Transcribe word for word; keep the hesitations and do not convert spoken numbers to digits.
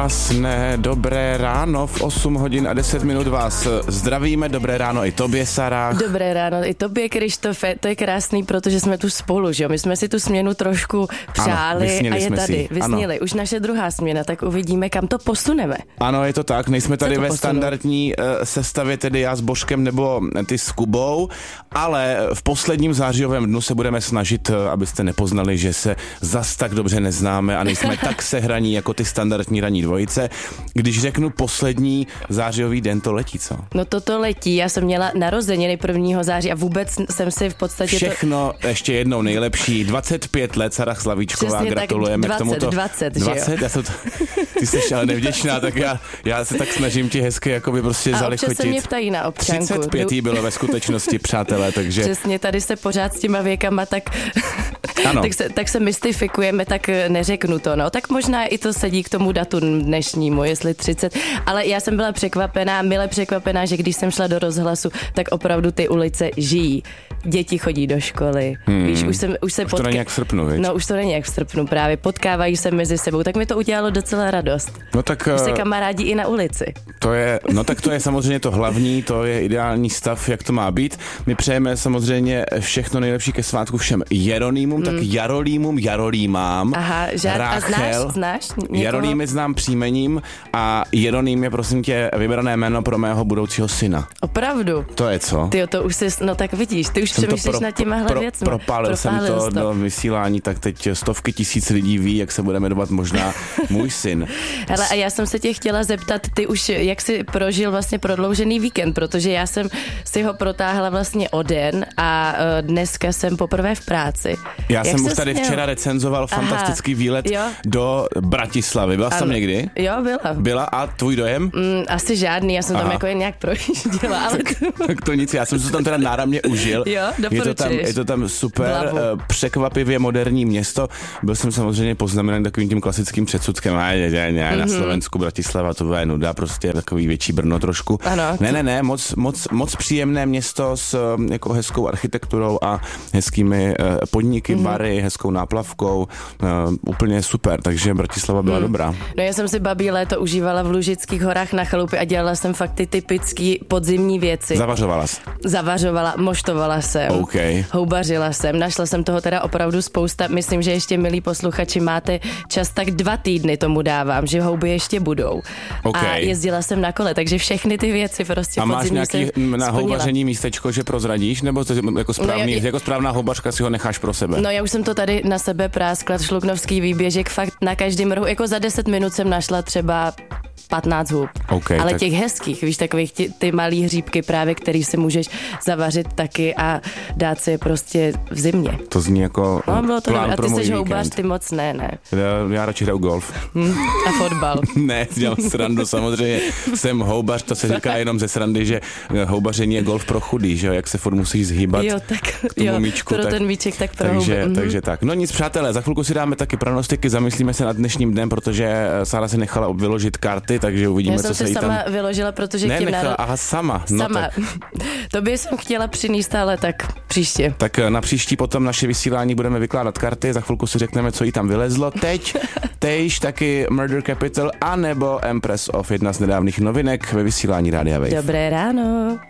Krásné, dobré ráno, v osm hodin a deset minut vás zdravíme, dobré ráno i tobě, Sarách. Dobré ráno i tobě, Krištofe, to je krásný, protože jsme tu spolu, že jo, my jsme si tu směnu trošku přáli ano, a je tady, si. vysněli, už naše druhá směna, tak uvidíme, kam to posuneme. Ano, je to tak, nejsme tady ve posunu? standardní uh, sestavě, tedy já s Božkem nebo ty s Kubou, ale v posledním zářijovém dnu se budeme snažit, uh, abyste nepoznali, že se zas tak dobře neznáme a nejsme tak sehraní jako ty standardní ranní dvojice. Když řeknu poslední zářijový den, to letí, co? No toto letí, já jsem měla narozeniny prvního září a vůbec jsem si v podstatě Všechno to... ještě jednou nejlepší, dvacet pět let, Sarah Slavíčková, přesně gratulujeme tak, dvacet, k tomuto. dvacet, dvacet, já jsem to, ty jsi ale nevděčná, tak já, já se tak snažím ti hezky jakoby prostě a zalichotit. A občas se mě ptají na občanku. třicet pět jí bylo ve skutečnosti, přátelé, takže... Přesně, tady se pořád s těma věkama tak... tak, se, tak se mystifikujeme, tak neřeknu to, no. Tak možná i to sedí k tomu datu dnešnímu, jestli třicet. Ale já jsem byla překvapená, mile překvapená, že když jsem šla do rozhlasu, tak opravdu ty ulice žijí. Děti chodí do školy. Hmm. Víš, už, jsem, už se už potka... to není jak v srpnu, viď? No, už to není jak v srpnu právě. Potkávají se mezi sebou. Tak mi to udělalo docela radost. No tak... Už se kamarádí i na ulici. To je, no tak to je samozřejmě to hlavní, to je ideální stav, jak to má být. My přejeme samozřejmě všechno nejlepší ke svátku všem Jeronýmům, hmm. tak Jarolímům, Jarolímám. Aha, žád, Ráchel, a znáš, znáš někoho? Jarolímy znám příjmením a Jeroným je prosím tě vybrané jméno pro mého budoucího syna. Opravdu? To je co? Ty to už jsi, no tak vidíš, ty už přemýšlíš nad těmahle pro, věcmi. Propálil, propálil jsem to, to do vysílání, tak teď stovky tisíc lidí ví, jak se bude jmenovat možná můj syn. Hele, a já jsem se tě chtěla zeptat, ty už jak jsi prožil vlastně prodloužený víkend, protože já jsem si ho protáhla vlastně o den a uh, dneska jsem poprvé v práci. Já jak jsem už tady směl? včera recenzoval fantastický Aha, výlet jo? do Bratislavy. Byla jsi tam někdy? Jo, byla. Byla a tvůj dojem? Mm, asi žádný, já jsem Aha. tam jako jen nějak projížděla. Ale tak, tak to nic, já jsem se tam teda náramně užil. Jo, je to tam, je to tam super, Blavu. překvapivě moderní město. Byl jsem samozřejmě poznamenán takovým tím klasickým předsudkem. A ne, ne, ne, na Slovensku Bratislava to bude nuda, prostě takový větší Brno trošku. Ano, ne, ne, ne, moc, moc, moc příjemné město s jako hezkou architekturou a hezkými uh, podniky, mm-hmm. bary, hezkou náplavkou. Uh, úplně super, takže Bratislava byla mm. dobrá. No já jsem si babí léto užívala v Lužických horách na chalupě a dělala jsem fakt ty typický podzimní věci. Zavařovala jsi? Zavařovala, moštovala jsem. Okay. Houbařila jsem, našla jsem toho teda opravdu spousta. Myslím, že ještě, milí posluchači, máte čas, tak dva týdny tomu dávám, že houby ještě budou. Okay. A jezdila jsem na kole, takže všechny ty věci prostě a máš nějaký na houbaření místečko, že prozradíš, nebo to jako, správný, no já, jako správná houbařka si ho necháš pro sebe? No já už jsem to tady na sebe práskla, šluknovský výběžek, fakt na každém rohu, jako za deset minut jsem našla třeba patnáct hub. Okay, ale tak... těch hezkých, víš, takových ty, ty malý hříbky právě, který si můžeš zavařit taky a dát si je prostě v zimě. To zní jako no, bylo to plán dobré. pro A můj ty jsi víkend. houbař, ty moc ne, ne. Já, já radši hraju golf. Hmm, a fotbal. Ne, dělám srandu, samozřejmě jsem houbař, to se říká jenom ze srandy, že houbaření je golf pro chudý, že jo, jak se furt musíš zhýbat jo, tak, k tomu jo, míčku. pro tak, ten míček, tak pro takže, houby. takže tak. No nic, přátelé, za chvilku si dáme taky pranostiky, zamyslíme se nad dnešním dnem, protože Sára si nechala vyložit karty, takže uvidíme, co se jí tam... sama vyložila, protože ne, tím nechala, národ... aha, sama. No sama. Tak. Tobě jsem chtěla přinést, ale tak příště. Tak na příští potom naše vysílání budeme vykládat karty, za chvilku si řekneme, co jí tam vylezlo. Teď, tejž taky Murder Capital, anebo Empress of, jedna z nedávných novinek ve vysílání Rádia Wave. Dobré ráno.